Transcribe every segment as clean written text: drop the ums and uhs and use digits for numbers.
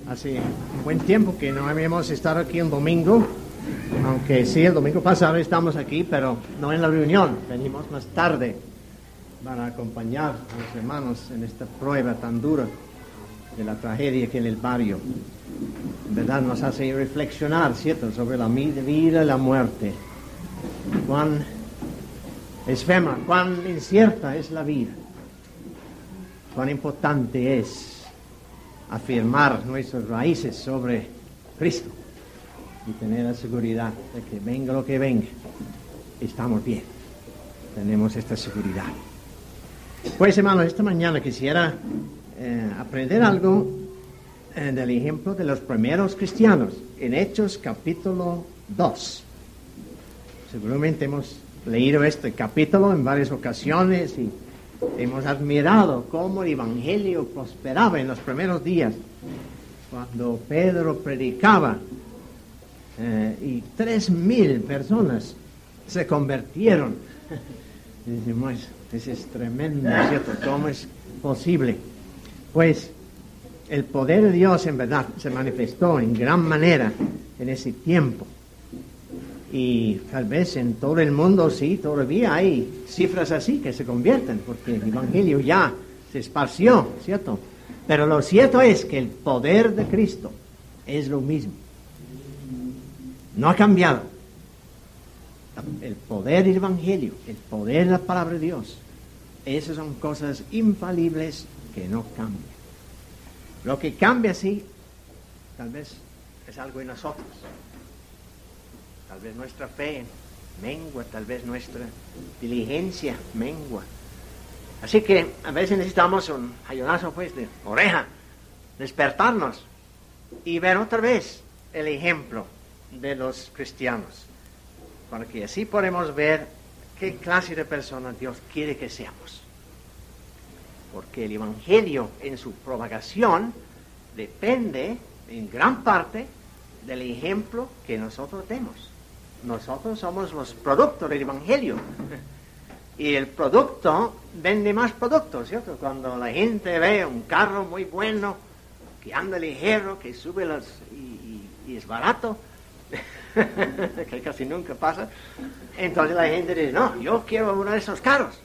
Hace un buen tiempo que no habíamos estado aquí un domingo, aunque sí, el domingo pasado estamos aquí, pero no en la reunión. Venimos más tarde para acompañar a los hermanos en esta prueba tan dura de la tragedia que en el barrio. En verdad nos hace reflexionar, ¿cierto?, sobre la vida y la muerte. Cuán efímera, cuán incierta es la vida. Cuán importante es afirmar nuestras raíces sobre Cristo y tener la seguridad de que venga lo que venga, estamos bien, tenemos esta seguridad. Pues hermanos, esta mañana quisiera aprender algo del ejemplo de los primeros cristianos en Hechos capítulo 2. Seguramente hemos leído este capítulo en varias ocasiones y hemos admirado cómo el evangelio prosperaba en los primeros días, cuando Pedro predicaba y 3,000 personas se convirtieron. Decimos, eso es tremendo, ¿cierto? ¿Cómo es posible? Pues el poder de Dios en verdad se manifestó en gran manera en ese tiempo. Y tal vez en todo el mundo sí, todavía hay cifras así que se convierten, porque el evangelio ya se esparció, ¿cierto? Pero lo cierto es que el poder de Cristo es lo mismo. No ha cambiado. El poder del evangelio, el poder de la palabra de Dios, esas son cosas infalibles que no cambian. Lo que cambia, sí, tal vez es algo en nosotros. Tal vez nuestra fe mengua, tal vez nuestra diligencia mengua. Así que a veces necesitamos un ayunazo pues de oreja, despertarnos y ver otra vez el ejemplo de los cristianos, para que así podemos ver qué clase de personas Dios quiere que seamos. Porque el evangelio en su propagación depende en gran parte del ejemplo que nosotros demos. Nosotros somos los productos del evangelio. Y el producto vende más productos, ¿cierto? Cuando la gente ve un carro muy bueno, que anda ligero, que sube y es barato, que casi nunca pasa, entonces la gente dice, no, yo quiero uno de esos carros.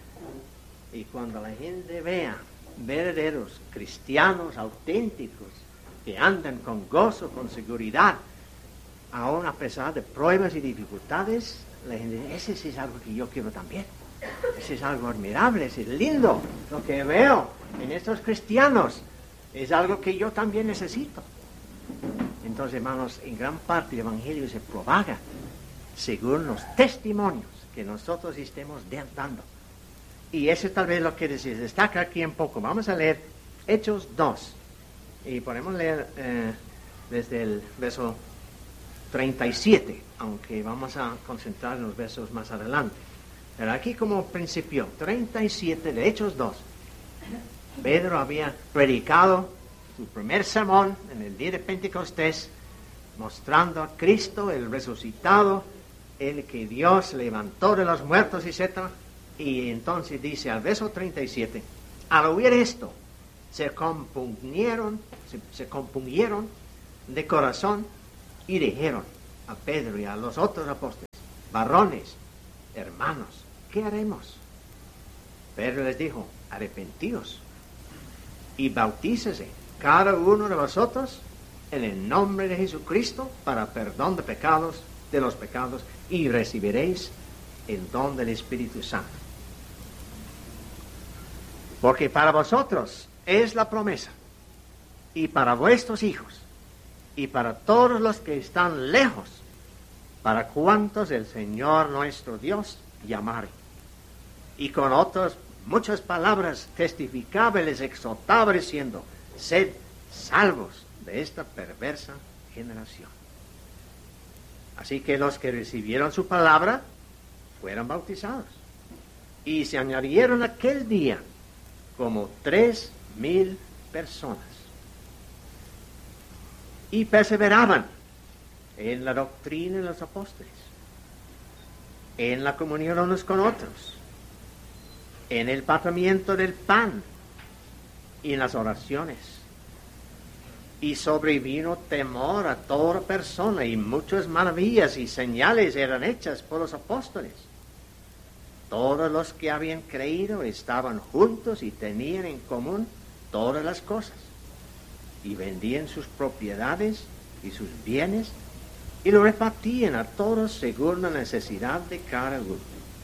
Y cuando la gente vea verdaderos cristianos auténticos, que andan con gozo, con seguridad, aún a pesar de pruebas y dificultades, la gente dice, ese sí es algo que yo quiero también. Ese es algo admirable, ese es lindo. Lo que veo en estos cristianos es algo que yo también necesito. Entonces, hermanos, en gran parte el evangelio se propaga según los testimonios que nosotros estemos dando. Y eso es tal vez lo que se destaca aquí un poco. Vamos a leer Hechos 2. Y podemos leer desde el verso 37, aunque vamos a concentrar en los versos más adelante. Pero aquí como principio, 37 de Hechos 2. Pedro había predicado su primer sermón en el día de Pentecostés, mostrando a Cristo, el resucitado, el que Dios levantó de los muertos, etc. Y entonces dice al verso 37, al oír esto, se compungieron de corazón y dijeron a Pedro y a los otros apóstoles, varones, hermanos, ¿qué haremos? Pedro les dijo, arrepentíos y bautícese cada uno de vosotros en el nombre de Jesucristo para perdón de los pecados y recibiréis el don del Espíritu Santo. Porque para vosotros es la promesa, y para vuestros hijos, y para todos los que están lejos, para cuantos el Señor nuestro Dios llamare. Y con otras muchas palabras testificaba y les exhortaba diciendo, sed salvos de esta perversa generación. Así que los que recibieron su palabra fueron bautizados. Y se añadieron aquel día como 3,000 personas. Y perseveraban en la doctrina de los apóstoles, en la comunión unos con otros, en el partimiento del pan y en las oraciones. Y sobrevino temor a toda persona, y muchas maravillas y señales eran hechas por los apóstoles. Todos los que habían creído estaban juntos y tenían en común todas las cosas, y vendían sus propiedades y sus bienes, y lo repartían a todos según la necesidad de cada uno.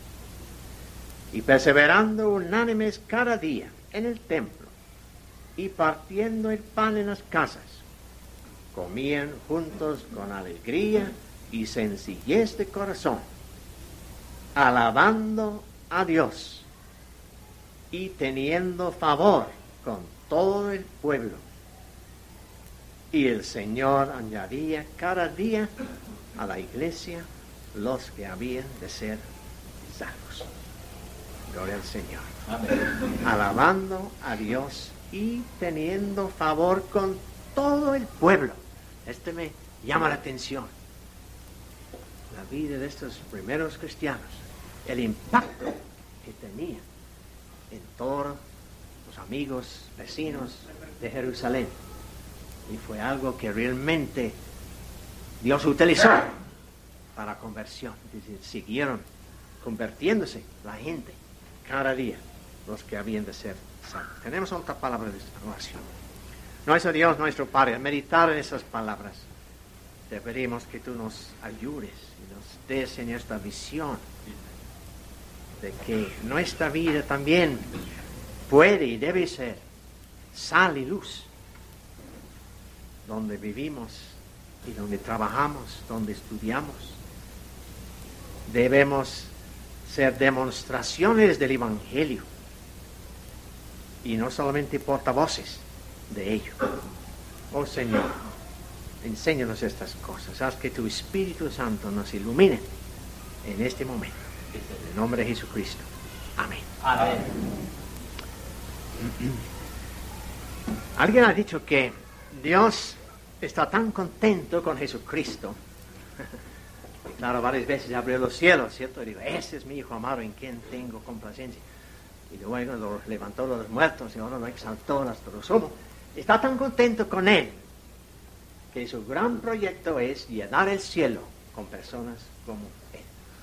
Y perseverando unánimes cada día en el templo, y partiendo el pan en las casas, comían juntos con alegría y sencillez de corazón, alabando a Dios y teniendo favor con todo el pueblo. Y el Señor añadía cada día a la iglesia los que habían de ser salvos. Gloria al Señor. Amén. Alabando a Dios y teniendo favor con todo el pueblo. Me llama la atención. La vida de estos primeros cristianos, el impacto que tenía en todos los amigos, vecinos de Jerusalén. Y fue algo que realmente Dios utilizó para conversión. Es decir, siguieron convirtiéndose la gente cada día, los que habían de ser salvos. Tenemos otra palabra de oración. Nuestro Dios, nuestro Padre, al meditar en esas palabras, te pedimos que tú nos ayudes y nos des en esta visión de que nuestra vida también puede y debe ser sal y luz, donde vivimos y donde trabajamos, donde estudiamos. Debemos ser demostraciones del Evangelio y no solamente portavoces de ello. Oh Señor, enséñanos estas cosas. Haz que tu Espíritu Santo nos ilumine en este momento. En el nombre de Jesucristo. Amén. Amén. Alguien ha dicho que Dios está tan contento con Jesucristo. Y claro, varias veces abrió los cielos, ¿cierto? Y digo, ese es mi Hijo amado en quien tengo complacencia. Y luego lo levantó de los muertos y ahora lo exaltó hasta lo sumo. Está tan contento con Él que su gran proyecto es llenar el cielo con personas como Él.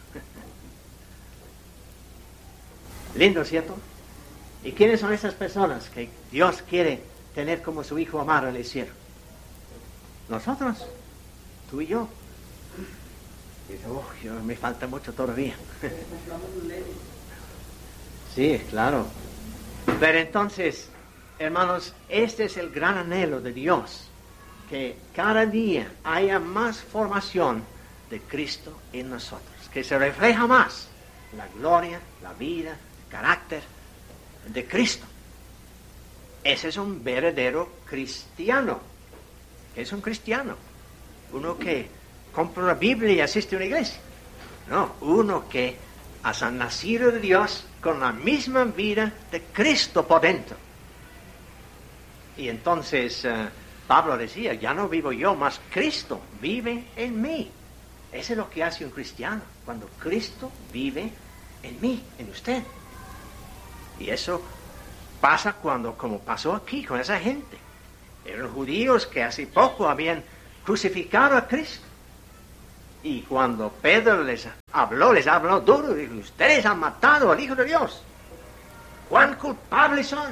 Lindo, ¿cierto? ¿Y quiénes son esas personas que Dios quiere tener como su Hijo amado en el cielo? Nosotros, tú y yo. Y dice, me falta mucho todavía. Sí, claro. Pero entonces, hermanos, este es el gran anhelo de Dios, que cada día haya más formación de Cristo en nosotros, que se refleja más la gloria, la vida, el carácter de Cristo. Ese es un verdadero cristiano. ¿Qué es un cristiano? Uno que compra una Biblia y asiste a una iglesia. No, uno que ha nacido de Dios con la misma vida de Cristo por dentro. Y entonces Pablo decía, ya no vivo yo, mas Cristo vive en mí. Eso es lo que hace un cristiano, cuando Cristo vive en mí, en usted. Y eso pasa como pasó aquí con esa gente. Eran judíos que hace poco habían crucificado a Cristo. Y cuando Pedro les habló duro, dijo, ustedes han matado al Hijo de Dios. ¿Cuán culpables son?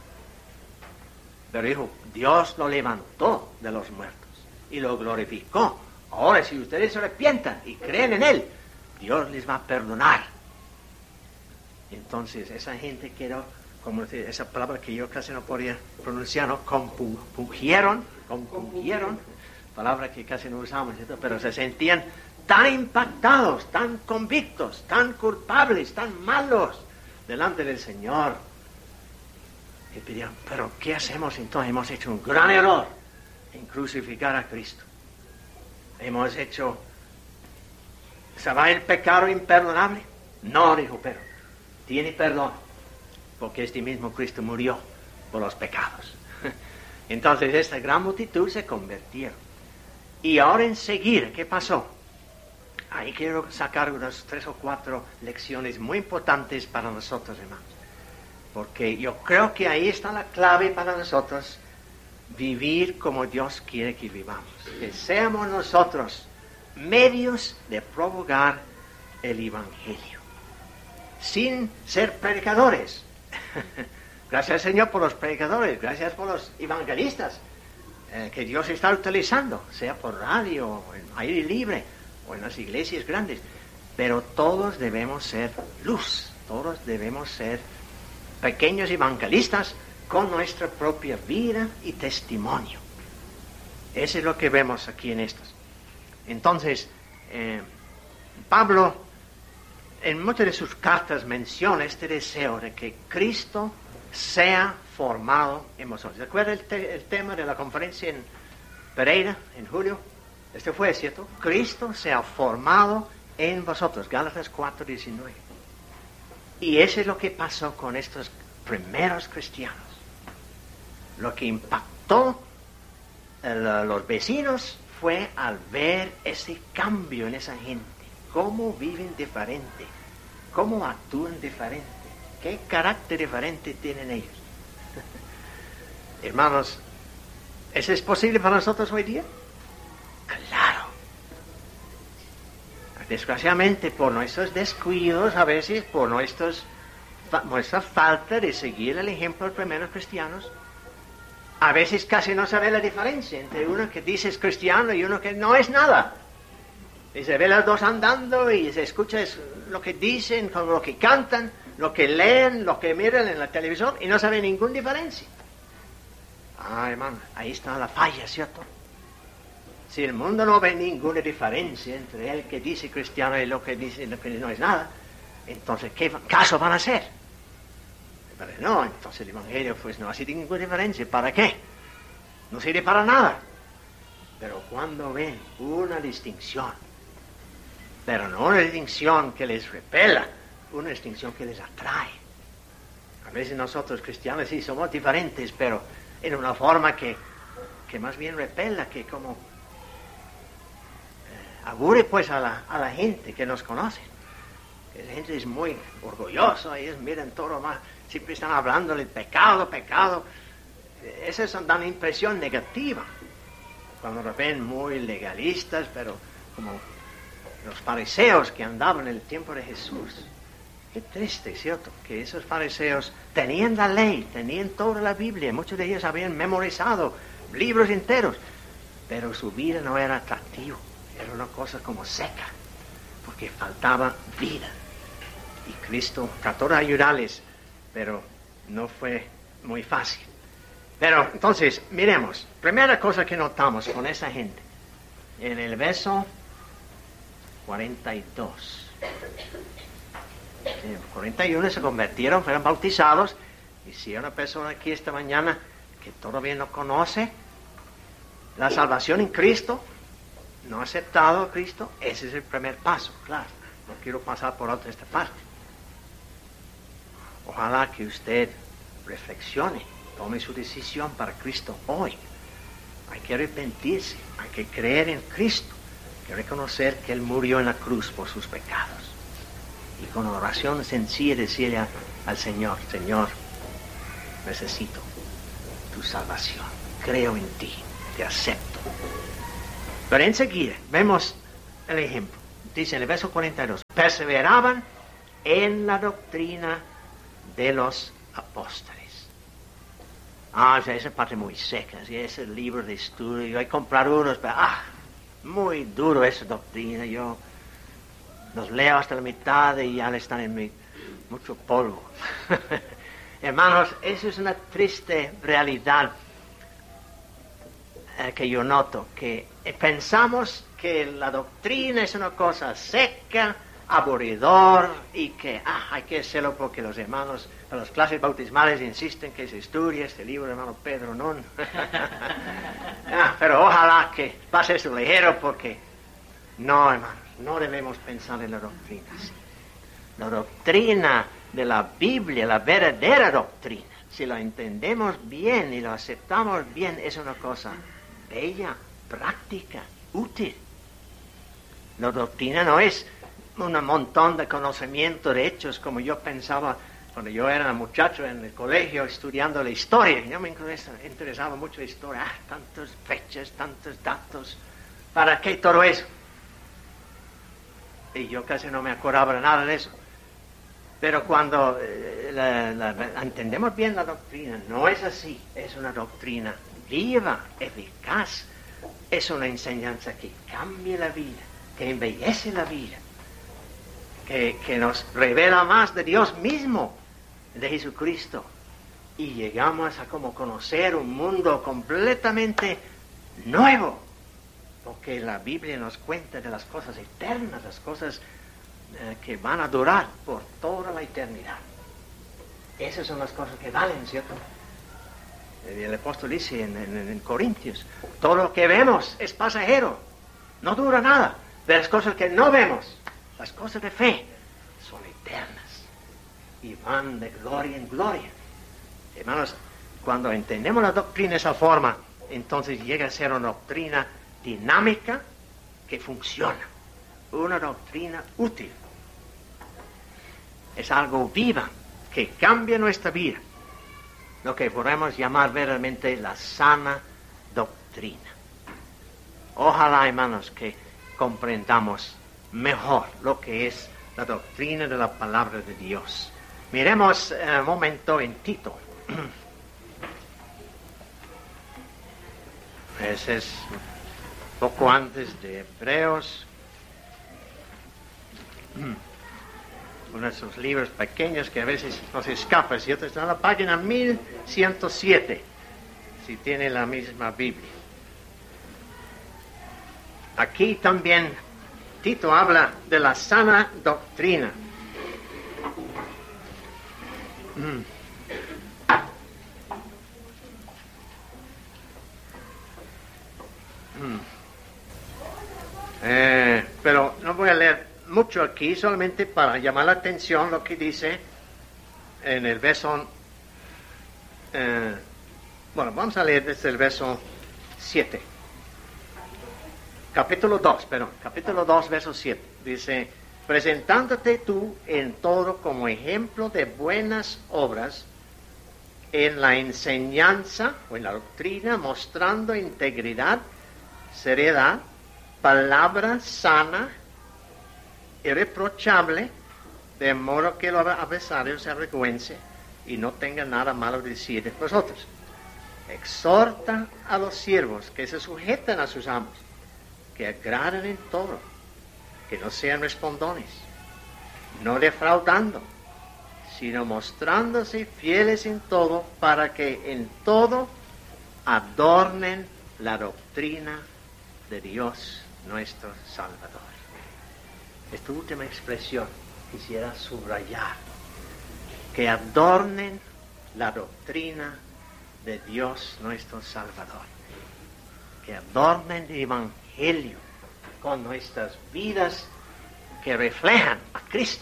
Pero dijo, Dios lo levantó de los muertos y lo glorificó. Ahora, si ustedes se arrepientan y creen en Él, Dios les va a perdonar. Entonces, esa gente quedó, como decir, esa palabra que yo casi no podía pronunciar, ¿no? Compungieron, palabra que casi no usamos, ¿cierto? Pero se sentían tan impactados, tan convictos, tan culpables, tan malos delante del Señor. Y pidieron, pero ¿qué hacemos entonces? Hemos hecho un gran error en crucificar a Cristo. ¿Se va el pecado imperdonable? No, dijo Pedro, tiene perdón, porque este mismo Cristo murió por los pecados. Entonces esta gran multitud se convirtieron. Y ahora enseguida, ¿qué pasó? Ahí quiero sacar unas 3 o 4 lecciones muy importantes para nosotros, hermanos. Porque yo creo que ahí está la clave para nosotros vivir como Dios quiere que vivamos. Que seamos nosotros medios de propagar el Evangelio, sin ser predicadores. Gracias, Señor, por los predicadores, gracias por los evangelistas que Dios está utilizando, sea por radio, o en aire libre, o en las iglesias grandes. Pero todos debemos ser luz, todos debemos ser pequeños evangelistas con nuestra propia vida y testimonio. Eso es lo que vemos aquí en estos. Entonces, Pablo, en muchas de sus cartas menciona este deseo de que Cristo sea formado en vosotros. ¿Recuerda el tema de la conferencia en Pereira, en julio? Este fue, ¿cierto? Cristo sea formado en vosotros. Gálatas 4:19. Y eso es lo que pasó con estos primeros cristianos. Lo que impactó a los vecinos fue al ver ese cambio en esa gente. Cómo viven diferente, cómo actúan diferente, qué carácter diferente tienen ellos. Hermanos, ¿eso es posible para nosotros hoy día? Claro. Desgraciadamente, por nuestros descuidos, a veces por nuestra falta de seguir el ejemplo de los primeros cristianos, a veces casi no se ve la diferencia entre uno que dice es cristiano y uno que no es nada. Y se ve los dos andando y se escucha lo que dicen, lo que cantan, lo que leen, lo que miran en la televisión y no se ve ninguna diferencia. Ah, hermano, ahí está la falla, ¿cierto? Si el mundo no ve ninguna diferencia entre el que dice cristiano y lo que dice lo que no es nada, entonces, ¿qué caso van a hacer? Pero no, entonces el Evangelio pues no hace ninguna diferencia. ¿Para qué? No sirve para nada. Pero cuando ven una distinción, pero no una distinción que les repela, una distinción que les atrae. A veces nosotros cristianos sí somos diferentes, pero en una forma que más bien repela, que como aburre pues a la gente que nos conoce. Que la gente es muy orgullosa, ellos miran todo más, siempre están hablando del pecado. Esas dan impresión negativa. Cuando nos ven muy legalistas, pero como los fariseos que andaban en el tiempo de Jesús. Qué triste, ¿cierto? Que esos fariseos tenían la ley, tenían toda la Biblia, muchos de ellos habían memorizado libros enteros, pero su vida no era atractiva, era una cosa como seca, porque faltaba vida. Y Cristo trató de ayudarles, pero no fue muy fácil. Pero entonces, miremos, primera cosa que notamos con esa gente, en el verso 42. En el 41 se convirtieron, fueron bautizados, y si hay una persona aquí esta mañana que todavía no conoce la salvación en Cristo, no ha aceptado a Cristo, ese es el primer paso, claro. No quiero pasar por alto esta parte. Ojalá que usted reflexione, tome su decisión para Cristo hoy. Hay que arrepentirse, hay que creer en Cristo, hay que reconocer que Él murió en la cruz por sus pecados. Y con oración sencilla decirle al Señor, Señor, necesito tu salvación, creo en ti, te acepto. Pero enseguida vemos el ejemplo. Dice en el verso 42, perseveraban en la doctrina de los apóstoles. O sea, esa parte muy seca, ¿sí? Ese libro de estudio, yo he comprado unos, pero muy duro esa doctrina, yo los leo hasta la mitad y ya le están en mí mucho polvo. Hermanos, eso es una triste realidad que yo noto, que pensamos que la doctrina es una cosa seca, aburridor, y que hay que hacerlo porque los hermanos a las clases bautismales insisten que se estudie este libro, hermano Pedro, no. Pero ojalá que pase eso ligero, porque no, hermanos, no debemos pensar en la doctrina así. La doctrina de la Biblia, la verdadera doctrina, si la entendemos bien y la aceptamos bien, es una cosa bella, práctica, útil. La doctrina no es un montón de conocimiento de hechos como yo pensaba Cuando yo era muchacho en el colegio estudiando la historia, yo me interesaba mucho la historia. Tantas fechas, tantos datos. ¿Para qué todo eso? Y yo casi no me acordaba de nada de eso. Pero cuando entendemos bien la doctrina, no es así. Es una doctrina viva, eficaz. Es una enseñanza que cambia la vida, que embellece la vida, que nos revela más de Dios mismo, de Jesucristo. Y llegamos a como conocer un mundo completamente nuevo. Porque la Biblia nos cuenta de las cosas eternas, las cosas que van a durar por toda la eternidad. Esas son las cosas que valen, ¿cierto? El apóstol dice en Corintios, todo lo que vemos es pasajero, no dura nada, pero las cosas que no vemos, las cosas de fe, son eternas y van de gloria en gloria. Hermanos, cuando entendemos la doctrina de esa forma, entonces llega a ser una doctrina dinámica que funciona, una doctrina útil. Es algo viva que cambia nuestra vida, lo que podemos llamar verdaderamente la sana doctrina. Ojalá, hermanos, que comprendamos mejor lo que es la doctrina de la palabra de Dios. Miremos un momento en Tito. Ese es poco antes de Hebreos. Uno de esos libros pequeños que a veces nos escapa, ¿cierto? Está en la página 1107, si tiene la misma Biblia. Aquí también Tito habla de la sana doctrina. Pero no voy a leer mucho aquí, solamente para llamar la atención lo que dice en el verso. Bueno, vamos a leer desde el verso 7. Capítulo 2, verso 7. Dice: presentándote tú en todo como ejemplo de buenas obras, en la enseñanza o en la doctrina, mostrando integridad, seriedad, palabra sana, irreprochable, de modo que los adversarios se avergüencen y no tengan nada malo de decir de vosotros. Exhorta a los siervos que se sujeten a sus amos, que agraden en todo, que no sean respondones, no defraudando, sino mostrándose fieles en todo, para que en todo adornen la doctrina de Dios nuestro Salvador. Esta última expresión quisiera subrayar: que adornen la doctrina de Dios nuestro Salvador, que adornen el Evangelio con nuestras vidas que reflejan a Cristo.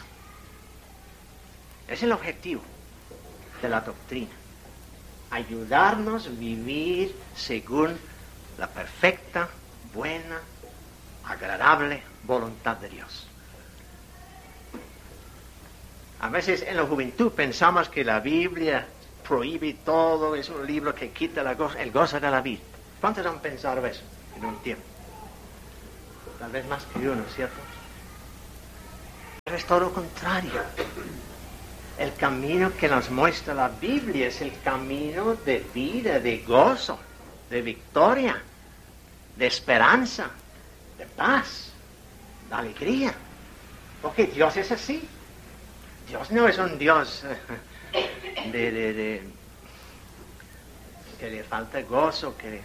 Es el objetivo de la doctrina: ayudarnos a vivir según la perfecta, buena, agradable voluntad de Dios. A veces en la juventud pensamos que la Biblia prohíbe todo, es un libro que quita el gozo de la vida. ¿Cuántos han pensado eso en un tiempo? Tal vez más que uno, ¿cierto? Pero es todo lo contrario. El camino que nos muestra la Biblia es el camino de vida, de gozo, de victoria, de esperanza, de paz, de alegría. Porque Dios es así. Dios no es un Dios que le falta gozo, que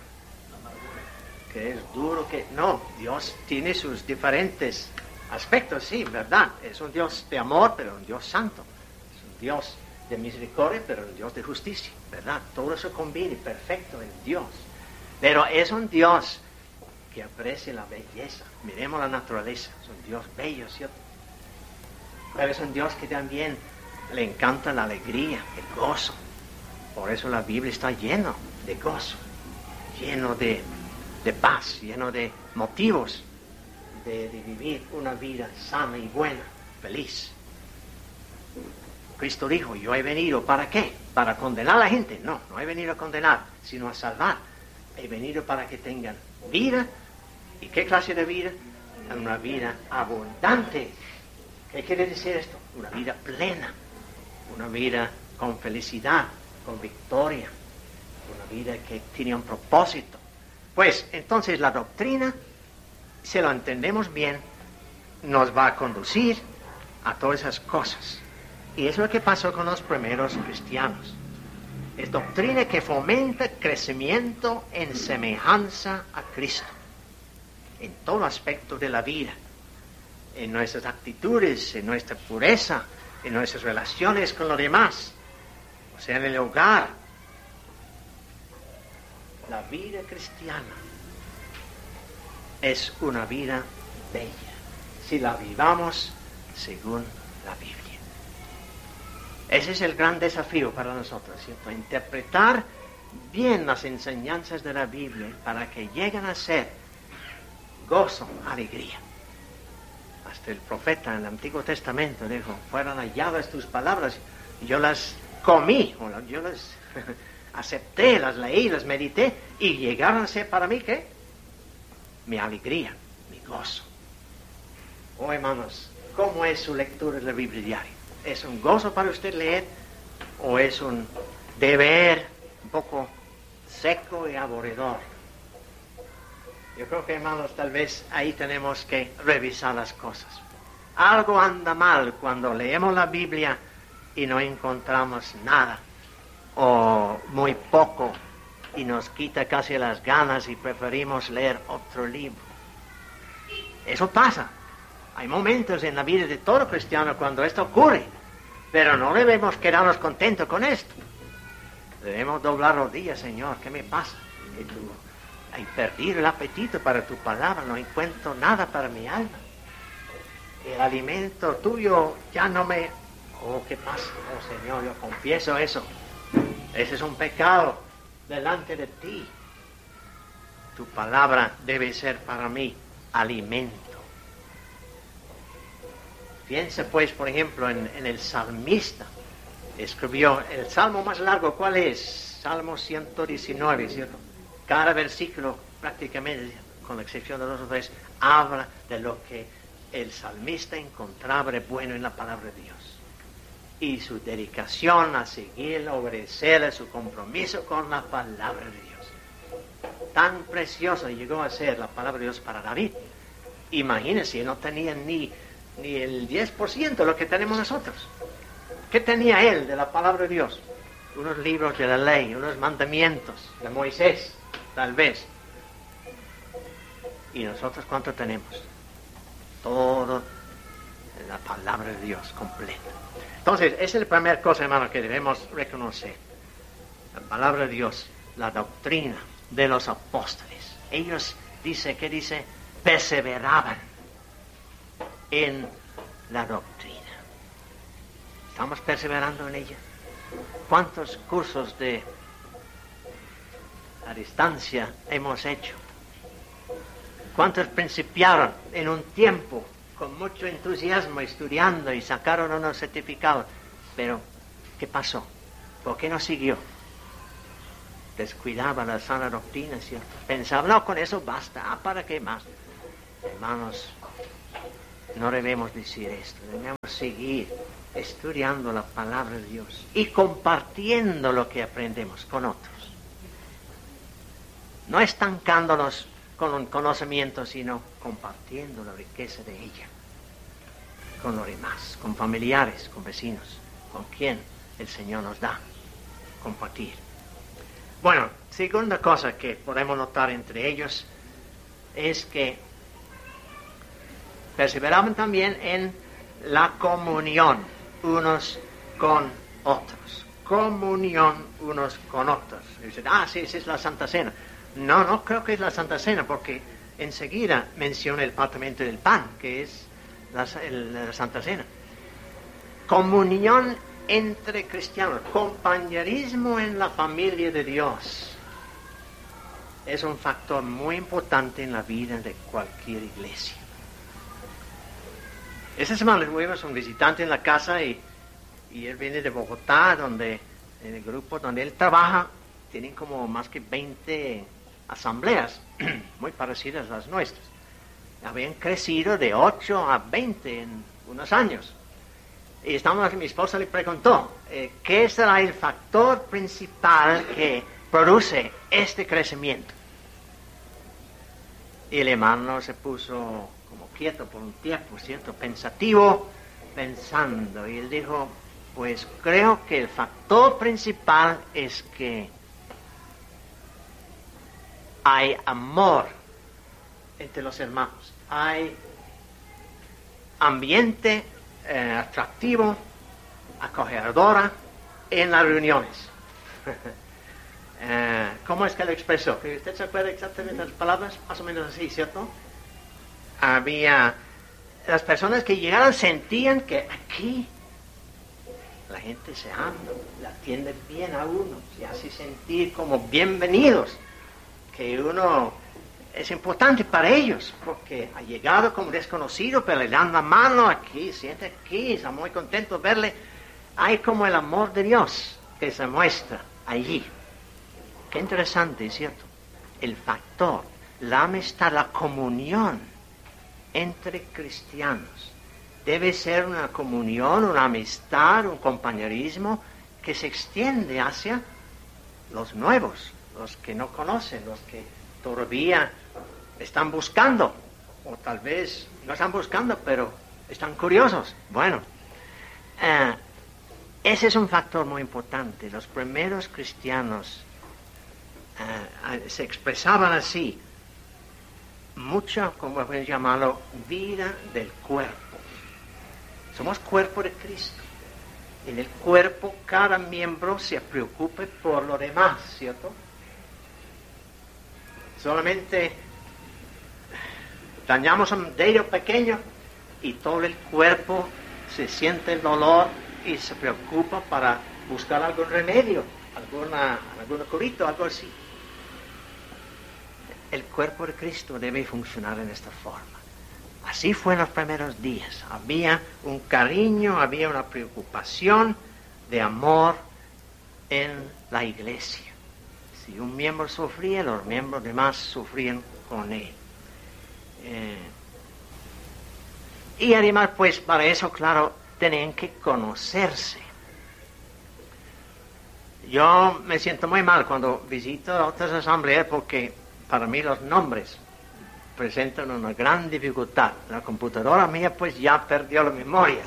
es duro, que no. Dios tiene sus diferentes aspectos, sí, verdad. Es un Dios de amor, pero un Dios santo. Es un Dios de misericordia, pero un Dios de justicia, verdad. Todo eso combina perfecto en Dios. Pero es un Dios que aprecia la belleza. Miremos la naturaleza. Es un Dios bello, ¿cierto? Pero es un Dios que también le encanta la alegría, el gozo. Por eso la Biblia está llena de gozo, lleno de paz, lleno de motivos de vivir una vida sana y buena, feliz. Cristo dijo, yo he venido, ¿para qué? ¿Para condenar a la gente? No, no he venido a condenar, sino a salvar. He venido para que tengan vida. ¿Y qué clase de vida? Una vida abundante. ¿Qué quiere decir esto? Una vida plena, una vida con felicidad, con victoria, una vida que tiene un propósito. Pues entonces la doctrina, si lo entendemos bien, nos va a conducir a todas esas cosas. Y es lo que pasó con los primeros cristianos. Es doctrina que fomenta crecimiento en semejanza a Cristo, en todo aspecto de la vida, en nuestras actitudes, en nuestra pureza, en nuestras relaciones con los demás, o sea, en el hogar. La vida cristiana es una vida bella, si la vivamos según la Biblia. Ese es el gran desafío para nosotros, ¿cierto? Interpretar bien las enseñanzas de la Biblia para que lleguen a ser gozo, alegría. Hasta el profeta en el Antiguo Testamento dijo, fueron halladas tus palabras, yo las comí, yo las acepté, las leí, las medité, y llegaron a ser para mí, ¿qué? Mi alegría, mi gozo. Oh, hermanos, ¿cómo es su lectura de la Biblia diaria? ¿Es un gozo para usted leer o es un deber un poco seco y aburridor? Yo creo que, hermanos, tal vez ahí tenemos que revisar las cosas. Algo anda mal cuando leemos la Biblia y no encontramos nada o muy poco y nos quita casi las ganas y preferimos leer otro libro. Eso pasa. Hay momentos en la vida de todo cristiano cuando esto ocurre, pero no debemos quedarnos contentos con esto. Debemos doblar rodillas, Señor, ¿qué me pasa? He perdido el apetito para tu palabra, no encuentro nada para mi alma. El alimento tuyo ya no me... Oh, ¿qué pasa? Oh, Señor, yo confieso eso. Ese es un pecado delante de ti. Tu palabra debe ser para mí alimento. Piensa pues, por ejemplo, en el salmista. Escribió el salmo más largo, ¿cuál es? Salmo 119, ¿cierto? Cada versículo, prácticamente, con la excepción de 2 o 3, habla de lo que el salmista encontraba de bueno en la palabra de Dios. Y su dedicación a seguirla, obedecerla, su compromiso con la palabra de Dios. Tan preciosa llegó a ser la palabra de Dios para David. Imagínense, no tenía ni el 10% de lo que tenemos nosotros. ¿Qué tenía él de la palabra de Dios? Unos libros de la ley, unos mandamientos de Moisés, tal vez. ¿Y nosotros cuánto tenemos? Todo en la palabra de Dios completa. Entonces, esa es la primera cosa, hermano, que debemos reconocer. La palabra de Dios, la doctrina de los apóstoles. Ellos, ¿qué dice? Perseveraban en la doctrina. ¿Estamos perseverando en ella? ¿Cuántos cursos a distancia hemos hecho? ¿Cuántos principiaron en un tiempo con mucho entusiasmo estudiando y sacaron unos certificados? Pero, ¿qué pasó? ¿Por qué no siguió? Descuidaba la sana doctrina, ¿cierto? Pensaba, no, con eso basta, ¿para qué más? Hermanos, no debemos decir esto, debemos seguir estudiando la palabra de Dios y compartiendo lo que aprendemos con otros. No estancándonos con un conocimiento, sino compartiendo la riqueza de ella con los demás, con familiares, con vecinos, con quien el Señor nos da compartir. Bueno, segunda cosa que podemos notar entre ellos es que perseveraban también en la comunión unos con otros. Comunión unos con otros. Y dicen, sí, esa es la Santa Cena. No creo que es la Santa Cena, porque enseguida menciona el partimiento del pan, que es la Santa Cena. Comunión entre cristianos, compañerismo en la familia de Dios. Es un factor muy importante en la vida de cualquier iglesia. Esta semana tuvimos un visitante en la casa y Y él viene de Bogotá, donde en el grupo donde él trabaja tienen como más que 20 asambleas, muy parecidas a las nuestras. Habían crecido de 8 a 20 en unos años. Y mi esposa le preguntó, ¿qué será el factor principal que produce este crecimiento? Y el hermano se puso como quieto por un tiempo, ¿cierto? Pensativo, pensando. Y él dijo, pues creo que el factor principal es que hay amor entre los hermanos. Hay ambiente atractivo, acogedora en las reuniones. ¿Cómo es que lo expresó? ¿Usted se acuerda exactamente de las palabras? Más o menos así, ¿cierto? Las personas que llegaron sentían que aquí la gente se ama, la atiende bien a uno, se hace sentir como bienvenidos, que uno es importante para ellos, porque ha llegado como desconocido, pero le dan la mano aquí, siente aquí, está muy contento de verle. Hay como el amor de Dios que se muestra allí. Qué interesante, ¿cierto? El factor, la amistad, la comunión entre cristianos debe ser una comunión, una amistad, un compañerismo que se extiende hacia los nuevos, los que no conocen, los que todavía están buscando, o tal vez no están buscando, pero están curiosos. Bueno, ese es un factor muy importante. Los primeros cristianos se expresaban así, mucho, como pueden llamarlo, vida del cuerpo. Somos cuerpo de Cristo. En el cuerpo cada miembro se preocupe por lo demás, ¿cierto? Solamente dañamos un dedo pequeño y todo el cuerpo se siente el dolor y se preocupa para buscar algún remedio, algún curito, algo así. El cuerpo de Cristo debe funcionar en esta forma. Así fue en los primeros días. Había un cariño, había una preocupación de amor en la iglesia. Si un miembro sufría, los miembros demás sufrían con él. Y además, pues, para eso, claro, tenían que conocerse. Yo me siento muy mal cuando visito otras asambleas porque para mí los nombres presentan una gran dificultad. La computadora mía, pues, ya perdió la memoria.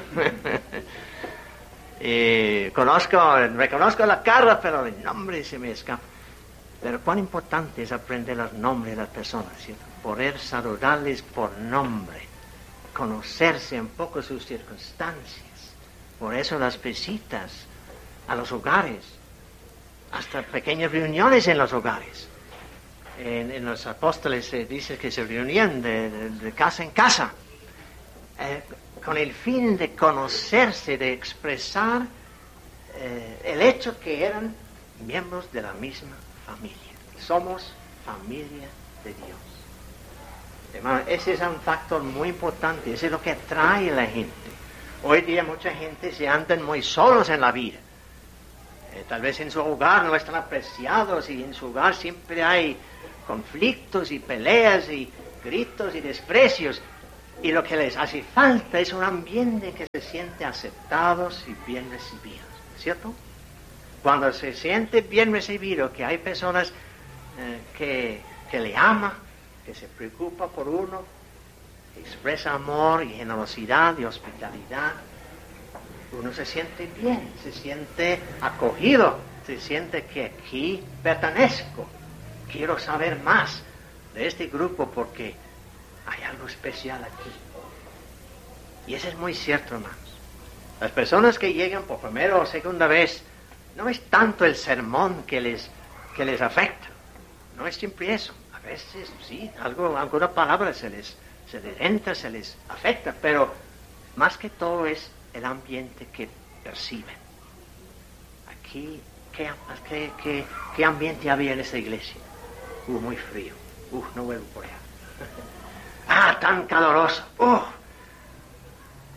Reconozco la cara, pero el nombre se me escapa. Pero cuán importante es aprender los nombres de las personas, ¿cierto? Poder saludarles por nombre, conocerse un poco sus circunstancias. Por eso las visitas a los hogares, hasta pequeñas reuniones en los hogares. En los apóstoles se dice que se reunían de casa en casa, con el fin de conocerse, de expresar el hecho que eran miembros de la misma familia. Somos familia de Dios. Hermano, ese es un factor muy importante, ese es lo que atrae a la gente. Hoy día mucha gente se andan muy solos en la vida. Tal vez en su hogar no están apreciados y en su hogar siempre hay conflictos y peleas y gritos y desprecios. Y lo que les hace falta es un ambiente que se siente aceptados y bien recibidos, ¿cierto? Cuando se siente bien recibido, que hay personas que le aman, que se preocupa por uno, que expresa amor y generosidad y hospitalidad, uno se siente bien, se siente acogido, se siente que aquí pertenezco, quiero saber más de este grupo porque hay algo especial aquí. Y eso es muy cierto, hermanos. Las personas que llegan por primera o segunda vez, no es tanto el sermón que les afecta, no es siempre eso. A veces sí, alguna palabra se les entra, se les afecta, pero más que todo es el ambiente que perciben. Aquí, ¿qué ambiente había en esa iglesia? Muy frío. No vuelvo por allá. Tan caloroso.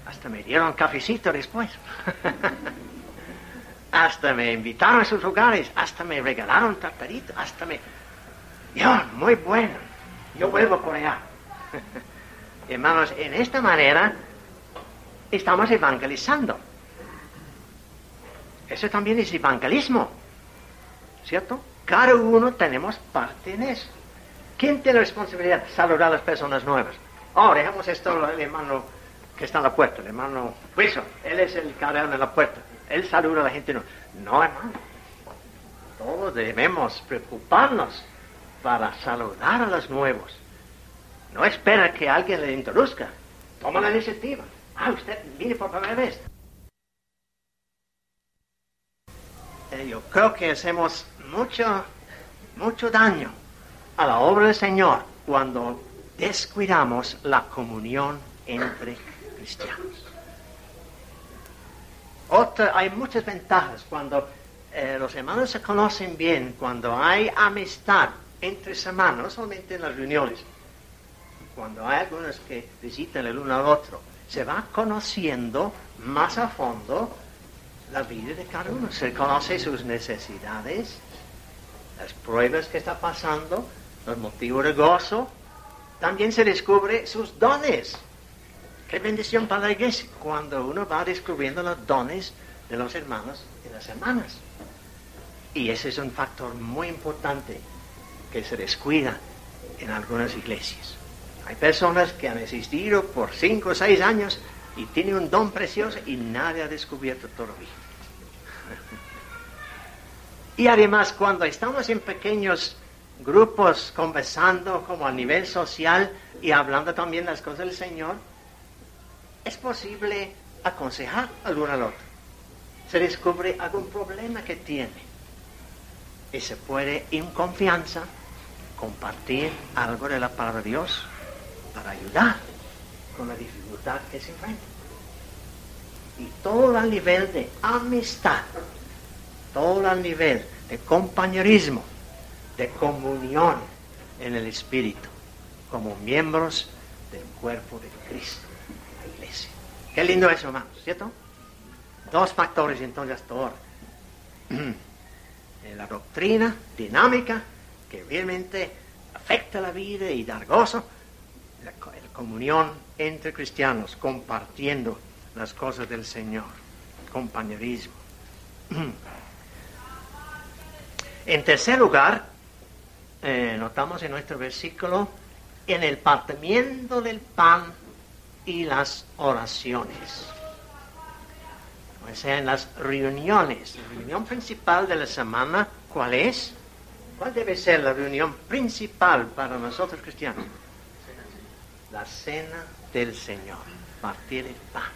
Hasta me dieron cafecito después. Hasta me invitaron a sus lugares, hasta me regalaron tartarito, muy bueno. Yo vuelvo por allá. Hermanos, en esta manera estamos evangelizando. Eso también es evangelismo, ¿cierto? Cada uno tenemos parte en eso. ¿Quién tiene la responsabilidad de saludar a las personas nuevas? Dejemos esto al hermano que está en la puerta, el hermano Wilson. Él es el carón en la puerta. Él saluda a la gente nueva. No, hermano. Todos debemos preocuparnos para saludar a los nuevos. No espera que alguien le introduzca. Toma la iniciativa. Usted viene por primera vez. Yo creo que hacemos mucho daño a la obra del Señor cuando descuidamos la comunión entre cristianos. Hay muchas ventajas cuando los hermanos se conocen bien, cuando hay amistad entre hermanos, no solamente en las reuniones, cuando hay algunos que visitan el uno al otro, se va conociendo más a fondo la vida de cada uno, se conoce sus necesidades, las pruebas que está pasando, los motivos de gozo, también se descubre sus dones. Qué bendición para la iglesia cuando uno va descubriendo los dones de los hermanos y las hermanas. Y ese es un factor muy importante que se descuida en algunas iglesias. Hay personas que han existido por 5 o 6 años y tienen un don precioso y nadie ha descubierto todavía. Y además, cuando estamos en pequeños grupos conversando como a nivel social y hablando también las cosas del Señor, es posible aconsejar al uno al otro. Se descubre algún problema que tiene y se puede en confianza compartir algo de la palabra de Dios para ayudar con la dificultad que se enfrenta. Y todo al nivel de amistad, todo al nivel de compañerismo, de comunión en el Espíritu, como miembros del cuerpo de Cristo, la iglesia. Qué lindo eso, hermanos, ¿cierto? 2 factores entonces hasta ahora. La doctrina dinámica que realmente afecta la vida y da gozo, la comunión entre cristianos, compartiendo las cosas del Señor, compañerismo. En tercer lugar, notamos en nuestro versículo, en el partimiento del pan y las oraciones. O sea, en las reuniones. La reunión principal de la semana, ¿cuál es? ¿Cuál debe ser la reunión principal para nosotros cristianos? La cena del Señor, partir el pan.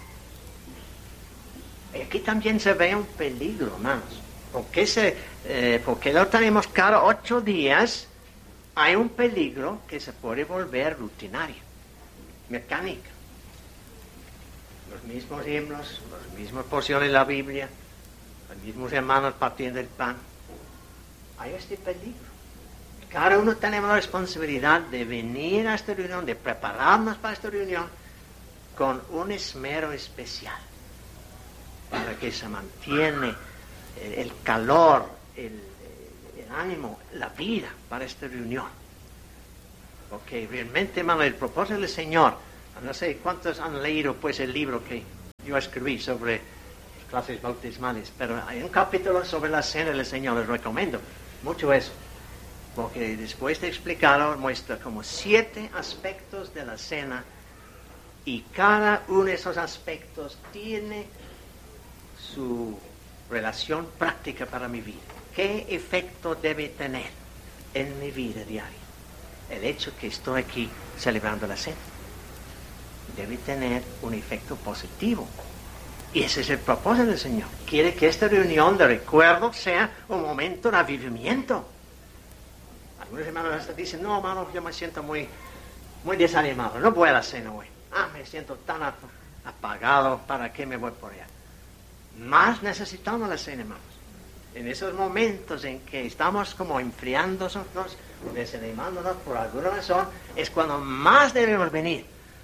Y aquí también se ve un peligro, hermanos. Porque lo tenemos cada 8 días, hay un peligro que se puede volver rutinario, mecánica. Los mismos himnos, las mismas porciones de la Biblia, los mismos hermanos partiendo el pan. Hay este peligro. Cada uno tenemos la responsabilidad de venir a esta reunión, de prepararnos para esta reunión con un esmero especial, para que se mantiene el calor, el ánimo, la vida para esta reunión. Porque realmente, hermano, el propósito del Señor, no sé cuántos han leído pues el libro que yo escribí sobre clases bautismales, pero hay un capítulo sobre la cena del Señor, les recomiendo mucho eso, porque después de explicarlo muestra como 7 aspectos de la cena y cada uno de esos aspectos tiene su relación práctica para mi vida. ¿Qué efecto debe tener en mi vida diaria el hecho que estoy aquí celebrando la cena? Debe tener un efecto positivo. Y ese es el propósito del Señor. Quiere que esta reunión de recuerdo sea un momento de avivamiento. Algunos hermanos hasta dicen, no, hermano, yo me siento muy desanimado, no voy a la cena hoy. Me siento tan apagado, ¿para qué me voy por allá? Más necesitamos la cena, hermanos. En esos momentos en que estamos como enfriándonos, desanimándonos por alguna razón, es cuando más debemos venir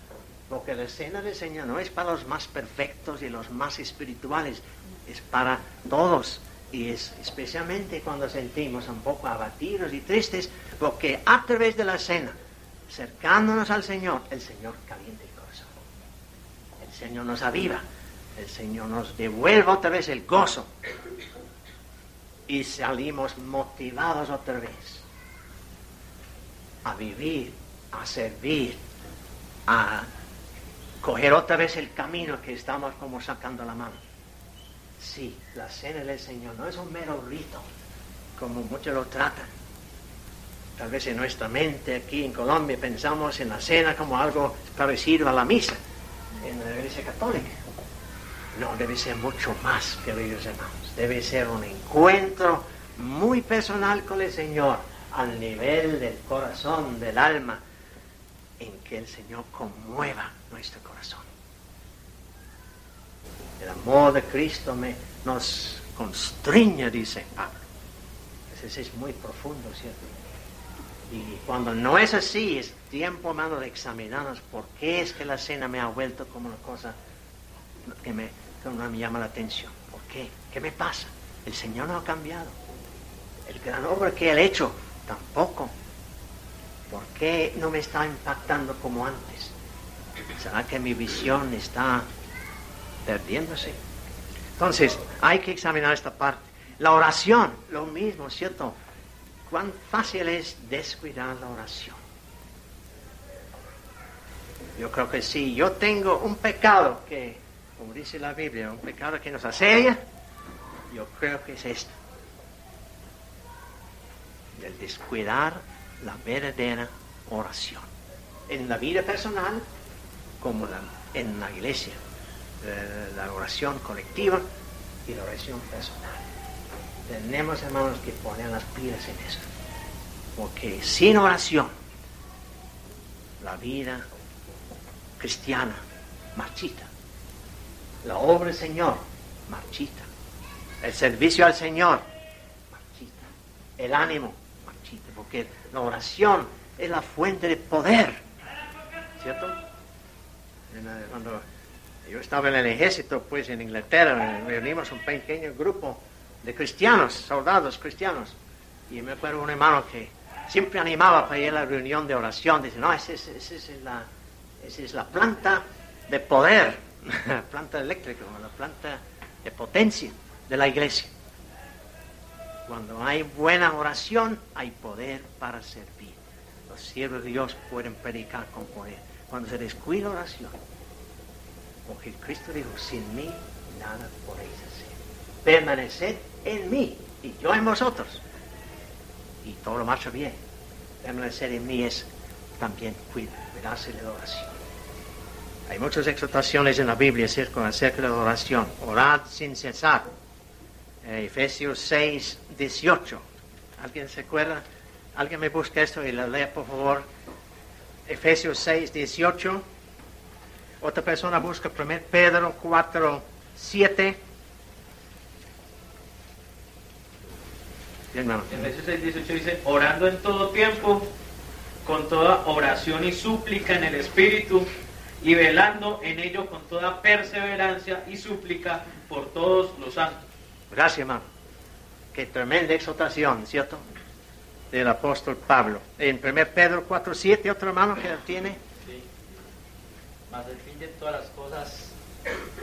Porque la cena del Señor no es para los más perfectos y los más espirituales, es para todos. Y es especialmente cuando sentimos un poco abatidos y tristes, porque a través de la cena, acercándonos al Señor, el Señor calienta el corazón. El Señor nos aviva, el Señor nos devuelve otra vez el gozo. Y salimos motivados otra vez a vivir, a servir, a coger otra vez el camino que estamos como sacando la mano. Sí, la cena del Señor no es un mero rito, como muchos lo tratan. Tal vez en nuestra mente aquí en Colombia pensamos en la cena como algo parecido a la misa en la Iglesia Católica. No, debe ser mucho más, queridos hermanos. Debe ser un encuentro muy personal con el Señor, al nivel del corazón, del alma, en que el Señor conmueva nuestro corazón. El amor de Cristo nos constriñe, dice Pablo. Ese es muy profundo, ¿cierto? Y cuando no es así, es tiempo, hermano, de examinarnos por qué es que la cena me ha vuelto como una cosa que no me llama la atención. ¿Por qué? ¿Qué me pasa? El Señor no ha cambiado. El gran obra que Él ha hecho, tampoco. ¿Por qué no me está impactando como antes? ¿Será que mi visión está perdiéndose? Entonces, hay que examinar esta parte. La oración, lo mismo, ¿cierto? Cuán fácil es descuidar la oración. Yo creo que si yo tengo un pecado que, como dice la Biblia, un pecado que nos asedia, yo creo que es esto. El descuidar la verdadera oración. En la vida personal, como en la iglesia. La oración colectiva y la oración personal. Tenemos, hermanos, que poner las pilas en eso. Porque sin oración, la vida cristiana marchita. La obra del Señor marchita. El servicio al Señor marchita. El ánimo marchita. Porque la oración es la fuente de poder. ¿Cierto? Cuando yo estaba en el ejército, pues en Inglaterra, reunimos un pequeño grupo de cristianos, soldados cristianos. Y me acuerdo un hermano que siempre animaba para ir a la reunión de oración. Dice, no, esa es la planta de poder, la planta eléctrica, la planta de potencia de la iglesia. Cuando hay buena oración, hay poder para servir. Los siervos de Dios pueden predicar con poder. Cuando se descuida la oración, porque Cristo dijo, sin mí nada podéis hacer. Permaneced en mí y yo en vosotros. Y todo lo marcha bien. Permanecer en mí es también cuidarse de la oración. Hay muchas exhortaciones en la Biblia acerca de la oración. Orad sin cesar. Efesios 6, 18. ¿Alguien se acuerda? ¿Alguien me busca esto y lo lee, por favor? Efesios 6, 18. Otra persona busca 1 Pedro 4, 7. Bien, hermano. Efesios 6, 18 dice, orando en todo tiempo, con toda oración y súplica en el Espíritu, y velando en ello con toda perseverancia y súplica por todos los santos. Gracias, hermano. Qué tremenda exhortación, ¿cierto? Del apóstol Pablo. En 1 Pedro 4, 7, otro hermano que tiene. Sí. Mas el fin de todas las cosas